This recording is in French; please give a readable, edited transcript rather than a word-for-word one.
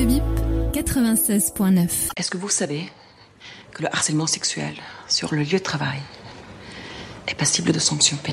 Radio Bip 96.9. Est-ce que vous savez que le harcèlement sexuel sur le lieu de travail est passible de sanctions pénales ?